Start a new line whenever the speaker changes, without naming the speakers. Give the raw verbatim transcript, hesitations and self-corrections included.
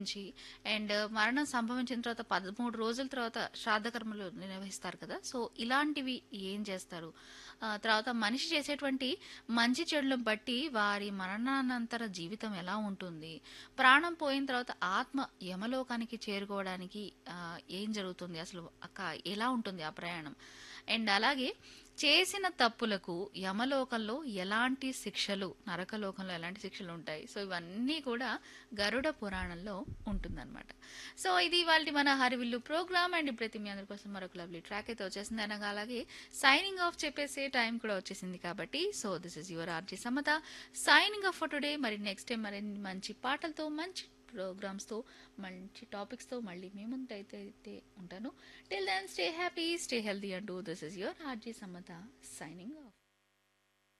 నుంచి అండ్ మరణం సంభవించిన తర్వాత పదమూడు రోజుల తర్వాత శ్రాద్ధ కర్మలు నిర్వహిస్తారు కదా! సో, ఇలాంటివి ఏం చేస్తారు? ఆహ్, తర్వాత మనిషి చేసేటువంటి మంచి చెడులను బట్టి వారి మరణానంతర జీవితం ఎలా ఉంటుంది? ప్రాణం పోయిన తర్వాత ఆత్మ యమలోకానికి చేరుకోవడానికి ఆహ్, ఏం జరుగుతుంది? అసలు అక్క ఎలా ఉంటుంది ఆ ప్రయాణం? అండ్ అలాగే చేసిన తప్పులకు యమలోకంలో ఎలాంటి శిక్షలు, నరకలోకంలో ఎలాంటి శిక్షలు ఉంటాయి? సో, ఇవన్నీ కూడా గరుడ పురాణంలో ఉంటుందన్నమాట. సో, ఇది ఇవాల్టి మన హరివిల్లు ప్రోగ్రామ్ అండ్ ఇప్పుడైతే మీ అందరి కోసం మరొక లవ్లీ ట్రాక్ అయితే వచ్చేసింది. అనగా అలాగే సైనింగ్ ఆఫ్ చెప్పేసే టైం కూడా వచ్చేసింది కాబట్టి so this is your RG Samata signing off for today. మరి నెక్స్ట్ టైం మరిన్ని మంచి పాటలతో మంచి ప్రోగ్రామ్స్తో మంచి టాపిక్స్తో మళ్ళీ మీ ముందు అయితే అయితే ఉంటాను. Till then stay happy, stay healthy అంటూ this is your RG Samata signing off.